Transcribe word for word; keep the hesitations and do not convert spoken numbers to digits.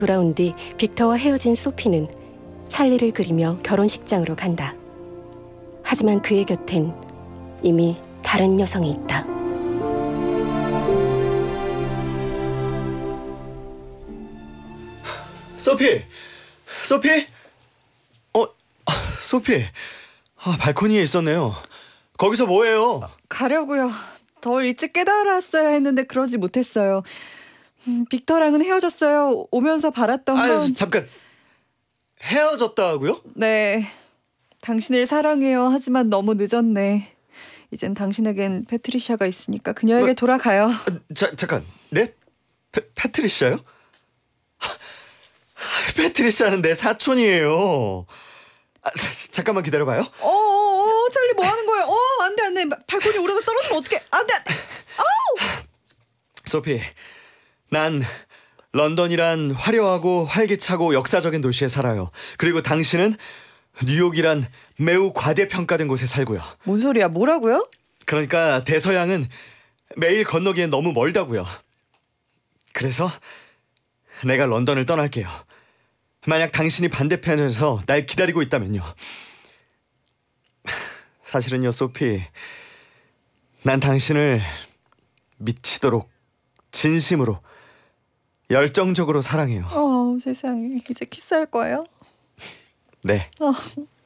돌아온 뒤 빅터와 헤어진 소피는 찰리를 그리며 결혼식장으로 간다. 하지만 그의 곁엔 이미 다른 여성이 있다. 소피! 소피! 어, 소피. 아, 발코니에 있었네요. 거기서 뭐해요? 가려고요. 더 일찍 깨달았어야 했는데 그러지 못했어요. 음, 빅터랑은 헤어졌어요. 오면서 바랐던 아, 건... 잠깐. 헤어졌다고요? 네. 당신을 사랑해요. 하지만 너무 늦었네. 이젠 당신에겐 패트리샤가 있으니까 그녀에게 뭐, 돌아가요. 아, 자, 잠깐. 네? 페, 패트리샤요? 패트리샤는 내 사촌이에요. 아, 잠깐만 기다려봐요. 어어어, 찰리 뭐 하는 거예요? 어, 안돼 안돼. 발코니 오르다 떨어지면 어떡해. 안돼 안돼. 아우! 소피, 난 런던이란 화려하고 활기차고 역사적인 도시에 살아요. 그리고 당신은 뉴욕이란 매우 과대평가된 곳에 살고요. 뭔 소리야? 뭐라고요? 그러니까 대서양은 매일 건너기엔 너무 멀다고요. 그래서 내가 런던을 떠날게요. 만약 당신이 반대편에서 날 기다리고 있다면요. 사실은요, 소피, 난 당신을 미치도록 진심으로 열정적으로 사랑해요. 어, 세상에. 이제 키스할 거예요? 네. 어.